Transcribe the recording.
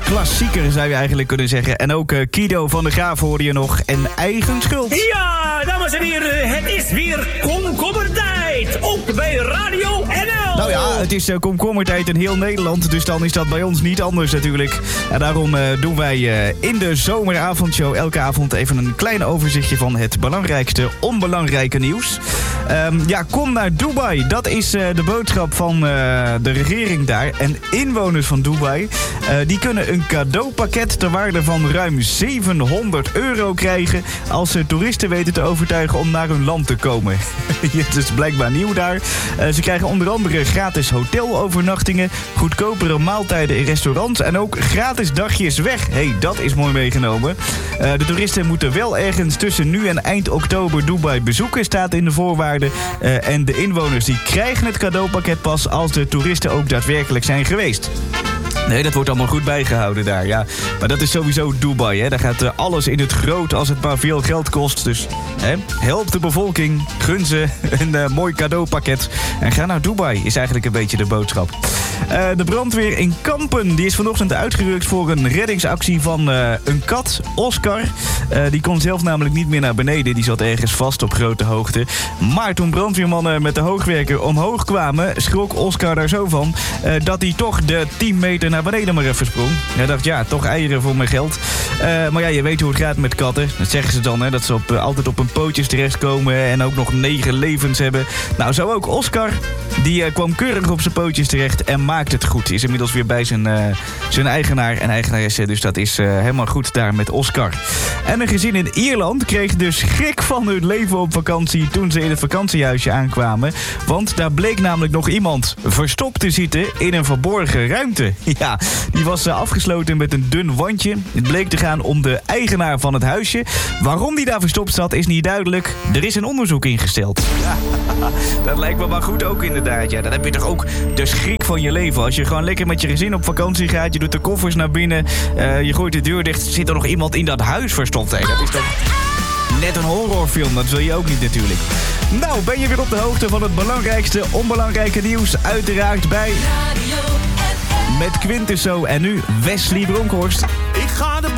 klassieker zou je eigenlijk kunnen zeggen. En ook Kido van der Graaf hoorde je nog. En Eigen Schuld. Ja, dames en heren, het is weer komkommertijd. Ook bij Radio NL. Nou ja, het is komkommertijd in heel Nederland. Dus dan is dat bij ons niet anders natuurlijk. En daarom doen wij in de zomeravondshow elke avond even een klein overzichtje van het belangrijkste onbelangrijke nieuws. Kom naar Dubai. Dat is de boodschap van de regering daar. En inwoners van Dubai, die kunnen een cadeaupakket ter waarde van ruim €700 krijgen als ze toeristen weten te overtuigen om naar hun land te komen. Het is blijkbaar nieuw daar. Ze krijgen onder andere gratis hotelovernachtingen, goedkopere maaltijden in restaurants en ook gratis dagjes weg. Hey, dat is mooi meegenomen. De toeristen moeten wel ergens tussen nu en eind oktober Dubai bezoeken, staat in de voorwaarden. En de inwoners die krijgen het cadeaupakket pas als de toeristen ook daadwerkelijk zijn geweest. Nee, dat wordt allemaal goed bijgehouden daar, ja. Maar dat is sowieso Dubai, hè. Daar gaat alles in het groot als het maar veel geld kost. Dus help de bevolking, gun ze een mooi cadeaupakket. En ga naar Dubai, is eigenlijk een beetje de boodschap. De brandweer in Kampen die is vanochtend uitgerukt voor een reddingsactie van een kat, Oscar. Die kon zelf namelijk niet meer naar beneden. Die zat ergens vast op grote hoogte. Maar toen brandweermannen met de hoogwerker omhoog kwamen, schrok Oscar daar zo van dat hij toch de 10 meter naar beneden maar even sprong. Hij dacht, ja, toch eieren voor mijn geld. Maar ja, je weet hoe het gaat met katten. Dat zeggen ze dan, hè, dat ze altijd op hun pootjes terechtkomen en ook nog 9 levens hebben. Nou, zo ook Oscar. Die kwam keurig op zijn pootjes terecht en maakt het goed. Is inmiddels weer bij zijn eigenaar en eigenaresse. Dus dat is helemaal goed daar met Oscar. En een gezin in Ierland kreeg dus schrik van hun leven op vakantie toen ze in het vakantiehuisje aankwamen. Want daar bleek namelijk nog iemand verstopt te zitten in een verborgen ruimte. Ja, die was afgesloten met een dun wandje. Het bleek te gaan om de eigenaar van het huisje. Waarom die daar verstopt zat is niet duidelijk. Er is een onderzoek ingesteld. Ja, dat lijkt me maar goed ook inderdaad. Ja, dan heb je toch ook de schrik van je leven. Als je gewoon lekker met je gezin op vakantie gaat, je doet de koffers naar binnen, je gooit de deur dicht, zit er nog iemand in dat huis verstopt. Hey, dat is toch net een horrorfilm, dat wil je ook niet natuurlijk. Nou, ben je weer op de hoogte van het belangrijkste onbelangrijke nieuws, uiteraard bij met Quintus zo en nu Wesley Bronkhorst. Ik ga de